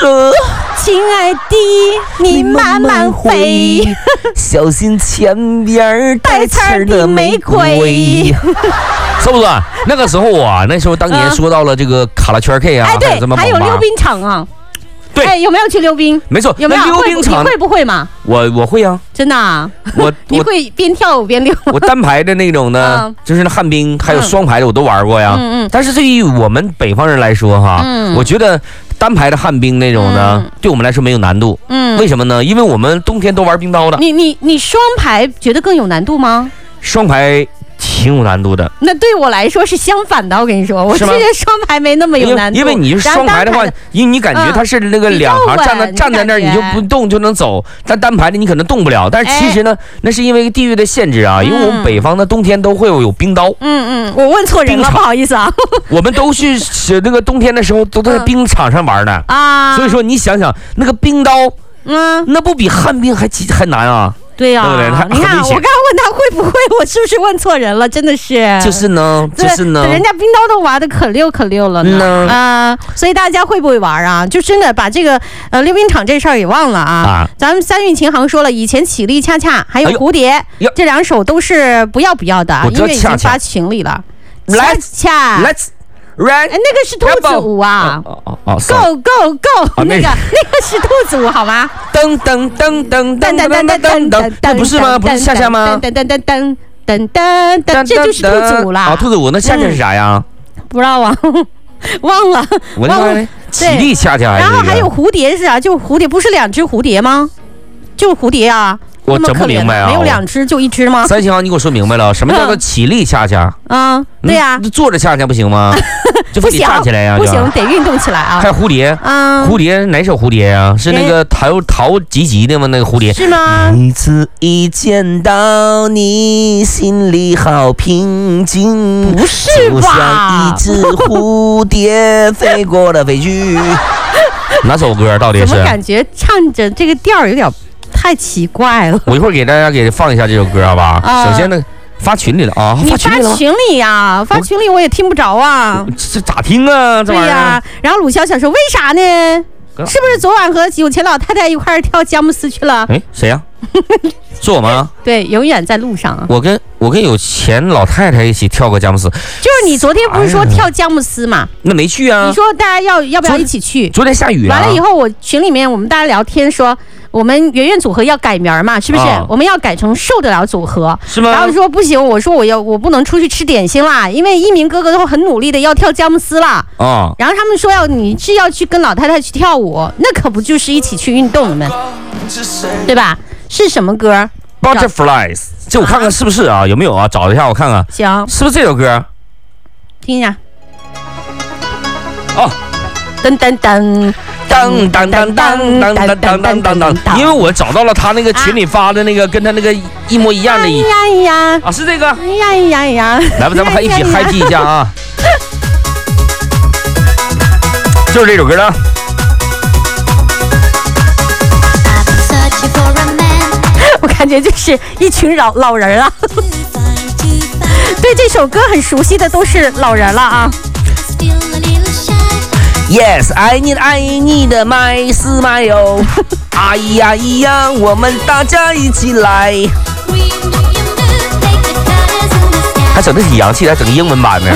说， 亲爱的，你慢慢飞， 小心前边带刺儿的玫瑰。是不是？那个时候啊，那时候当年说到了这个卡拉圈 K 啊， 哎对，还有溜冰场啊。 对， 哎，有没有去溜冰？ 没错， 有没有溜冰场？ 你会不会嘛？ 我会啊， 真的啊。你会边跳舞边溜？ 我单排的那种呢，就是那旱冰，还有双排的我都玩过呀。但是对于我们北方人来说哈，我觉得单排的旱冰那种呢，对我们来说没有难度。为什么呢？因为我们冬天都玩冰刀的。 你双排觉得更有难度吗？ 双排挺有难度的。 那对我来说是相反的，我跟你说，我觉得双排没那么有难度。 因为你是双排的话，因为你感觉它是那个两行站在那儿，你就不动就能走。但单排的你可能动不了。但是其实呢，那是因为地域的限制啊。因为我们北方的冬天都会有冰刀。 我问错人了，不好意思啊。我们都去那个冬天的时候都在冰场上玩的啊。所以说你想想那个冰刀，那不比旱冰还难啊？ 对呀，你看，我刚刚问他会不会，我是不是问错人了？真的是， 就是呢， 人家冰刀都玩的可溜了呢所以大家会不会玩啊？就真的把这个溜冰场这事儿给忘了啊！咱们三韵琴行说了，以前起立恰恰还有蝴蝶这两首都是不要的，因为已经发群里了。Let's Right， 那个是兔子舞啊！Go Go Go， 那个是兔子舞好吗？ 噔噔噔噔噔噔噔噔，那不是吗？不是恰恰吗？ 噔噔噔噔噔噔噔，这就是兔子舞啦。 哦，兔子舞那恰恰是啥呀？ 不知道啊，忘了。 起立恰恰。 然后还有蝴蝶是啊，就蝴蝶不是两只蝴蝶吗？就蝴蝶啊。 我整不明白啊！ 没有两只就一只吗？ 三星啊，你给我说明白了，什么叫做起立恰恰？ 对呀， 坐着恰恰不行吗？就非得站起来呀？ 不行，得运动起来啊！ 还有蝴蝶蝴蝶哪首蝴蝶呀？是那个陶吉吉的吗？那个蝴蝶是吗？ 每次一见到你，心里好平静， 不是吧？ 就像一只蝴蝶飞过了飞去。哪首歌到底是？ 怎么感觉唱着这个调有点太奇怪了？ 我一会儿给大家放一下这首歌，好吧？首先呢，发群里了啊！ 你发群里呀？发群里我也听不着啊！ 这咋听啊？这玩意儿。对呀。 然后鲁小小说：“为啥呢？是不是昨晚和有钱老太太一块儿跳佳木斯去了？” 哎，谁呀？是我吗？ 对，永远在路上啊！ 我跟有钱老太太一起跳过佳木斯。 就是你昨天不是说跳佳木斯嘛？ 那没去啊。 你说大家要不要一起去？ 昨天下雨啊。 完了以后，我群里面我们大家聊天说，我们圆圆组合要改名嘛，是不是？我们要改成受得了组合， 是吗？ 然后说不行，我说我不能出去吃点心啦，因为一鸣哥哥都很努力的要跳佳木斯啦。然后他们说你是要去跟老太太去跳舞，那可不就是一起去运动，你们对吧？是什么歌 ？Butterflies， 这我看看是不是啊？有没有啊？找一下我看看。 行， 是不是这首歌？ 听一下。 哦， 噔噔噔。 当当当当当当当当当当，因为我找到了他那个群里发的那个跟他那个一模一样的啊，是这个来吧，咱们一起嗨皮一下啊，就是这首歌了。 我感觉就是一群老人啊，对这首歌很熟悉的都是老人了啊。 Yes， 爱你的 my smile， 哎呀咿呀，我们大家一起来。还整的挺洋气，还整个英文版呢。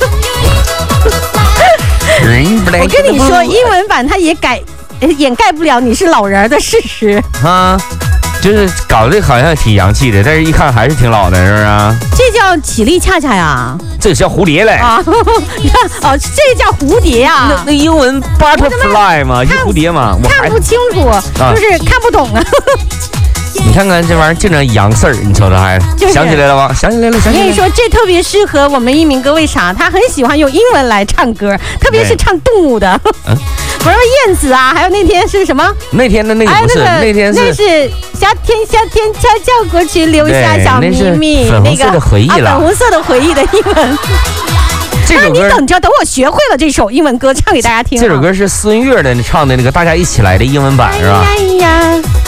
我跟你说，英文版它也掩盖不了你是老人的事实啊。就是搞得好像挺洋气的，但是一看还是挺老的，是不是？ 这叫起立恰恰呀， 这叫蝴蝶嘞啊！你看哦，这叫蝴蝶呀。 那英文 butterfly 嘛，就蝴蝶嘛，我看不清楚，就是看不懂啊。 你看看这玩意儿竟然洋事儿，你瞅瞅还想起来了吗？想起来了，想起来了。 我跟你说，这特别适合我们一鸣哥，为啥？他很喜欢用英文来唱歌，特别是唱动物的。不是燕子啊，还有那天是什么？ 那天的那个不是，那天是那是夏天悄悄过去，留下小秘密， 粉红色的回忆了， 粉红色的回忆的英文。 这首歌你等着，等我学会了这首英文歌，唱给大家听。 这首歌是思文月的唱的那个《大家一起来》的英文版，是吧？ 哎呀。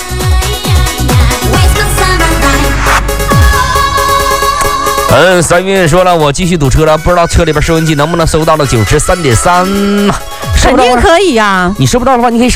三月说了，我继续堵车了，不知道车里边收音机能不能收到了93.3， 肯定可以呀。 你收不到的话，你可以